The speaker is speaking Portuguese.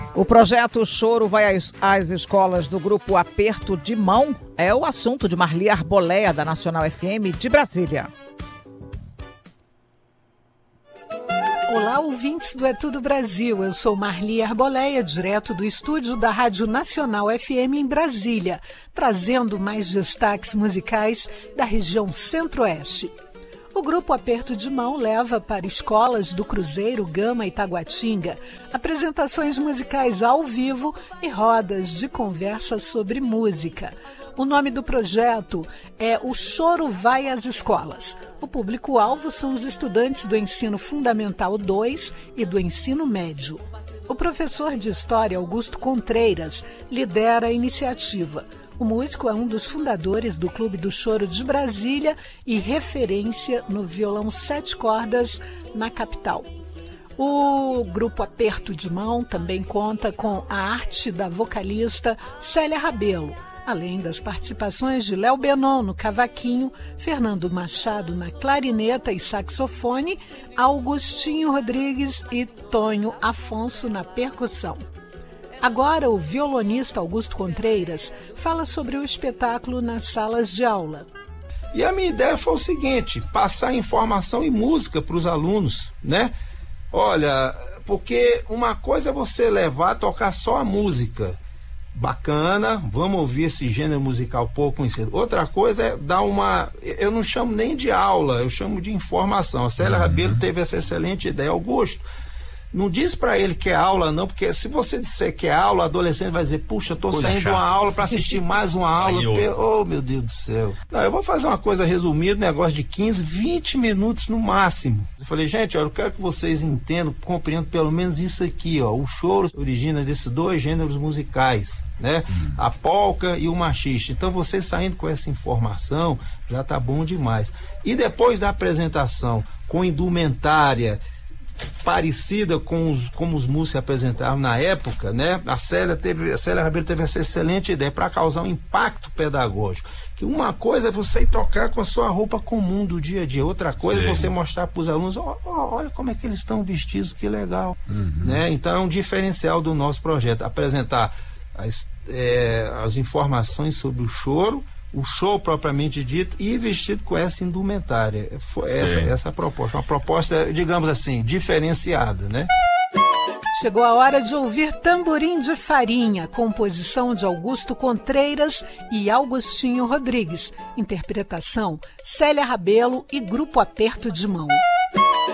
O projeto Choro vai às escolas do Grupo Aperto de Mão é o assunto de Marli Arboleia, da Nacional FM de Brasília. Olá, ouvintes do É Tudo Brasil. Eu sou Marli Arboleia, direto do estúdio da Rádio Nacional FM em Brasília, trazendo mais destaques musicais da região Centro-Oeste. O Grupo Aperto de Mão leva para escolas do Cruzeiro, Gama e Taguatinga apresentações musicais ao vivo e rodas de conversa sobre música. O nome do projeto é O Choro Vai às Escolas. O público-alvo são os estudantes do Ensino Fundamental 2 e do Ensino Médio. O professor de História, Augusto Contreiras, lidera a iniciativa. O músico é um dos fundadores do Clube do Choro de Brasília e referência no violão 7 cordas na capital. O Grupo Aperto de Mão também conta com a arte da vocalista Célia Rabelo, além das participações de Léo Benon no cavaquinho, Fernando Machado na clarineta e saxofone, Augustinho Rodrigues e Tonho Afonso na percussão. Agora, o violonista Augusto Contreiras fala sobre o espetáculo nas salas de aula. E a minha ideia foi o seguinte: passar informação e música para os alunos, né? Olha, porque uma coisa é você levar a tocar só a música. Bacana, vamos ouvir esse gênero musical pouco conhecido. Outra coisa é dar uma... Eu não chamo nem de aula, eu chamo de informação. A Célia Rabelo teve essa excelente ideia. Augusto, não diz pra ele que é aula não, porque se você disser que é aula, o adolescente vai dizer: puxa, tô saindo de uma aula pra assistir mais uma aula, porque, oh meu Deus do céu. Não, eu vou fazer uma coisa resumida, um negócio de 15, 20 minutos no máximo. Eu falei: gente, eu quero que vocês entendam, compreendam pelo menos isso aqui, ó. O choro origina desses dois gêneros musicais, né? A polca e o machista. Então vocês saindo com essa informação já tá bom demais. E depois da apresentação com indumentária parecida com como os músicos se apresentavam na época, né? A Célia Rabelo teve essa excelente ideia para causar um impacto pedagógico. Que uma coisa é você ir tocar com a sua roupa comum do dia a dia, outra coisa é você mostrar para os alunos: olha como é que eles estão vestidos, que legal, né? Então é um diferencial do nosso projeto, apresentar as informações sobre o choro, o show propriamente dito, e vestido com essa indumentária. Foi essa proposta, uma proposta, digamos assim, diferenciada, né? Chegou a hora de ouvir Tamborim de Farinha, composição de Augusto Contreiras e Augustinho Rodrigues, interpretação Célia Rabelo e Grupo Aperto de Mão.